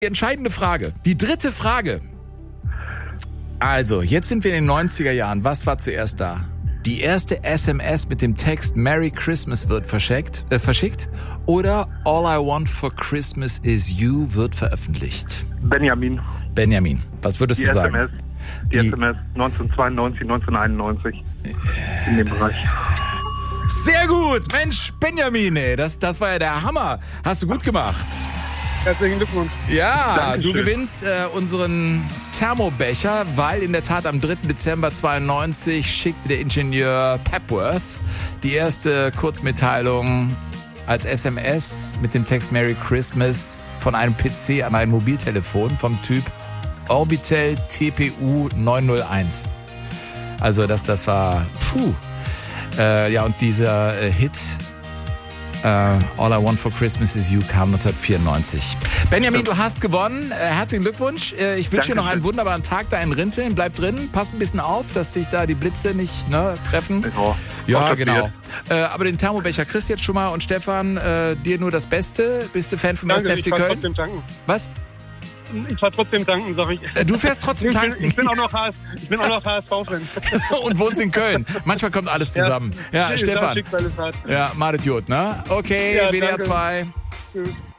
Die entscheidende Frage, die dritte Frage. Also, jetzt sind wir in den 90er Jahren. Was war zuerst da? Die erste SMS mit dem Text Merry Christmas wird verschickt oder All I Want for Christmas is You wird veröffentlicht? Benjamin, was würdest du sagen? Die SMS 1992, 1991 in dem Bereich. Sehr gut, Mensch, Benjamin, ey, das war ja der Hammer. Hast du gut gemacht. Herzlichen Glückwunsch. Ja, Dankeschön. Du gewinnst unseren Thermobecher, weil in der Tat am 3. Dezember 92 schickte der Ingenieur Pepworth die erste Kurzmitteilung als SMS mit dem Text Merry Christmas von einem PC an ein Mobiltelefon vom Typ Orbitel TPU 901. Also das war, ja, und dieser Hit All I Want for Christmas is You kam 1994. Benjamin, du hast gewonnen. Herzlichen Glückwunsch. Ich wünsche dir noch einen wunderbaren Tag da in Rinteln. Bleib drin, pass ein bisschen auf, dass sich da die Blitze nicht treffen. Ja, genau. Aber den Thermobecher kriegst du jetzt schon mal. Und Stefan, dir nur das Beste. Bist du Fan vom 1. FC Köln? Trotzdem tanken. Was? Ich fahr trotzdem tanken, sag ich. Du fährst trotzdem tanken? Ich bin auch noch HSV-Fan. Und wohnst in Köln. Manchmal kommt alles zusammen. Ja, Stefan. Schicksal ist hart. Ja, madet Jod, ne? Okay, Ja, WDR 2. Tschüss.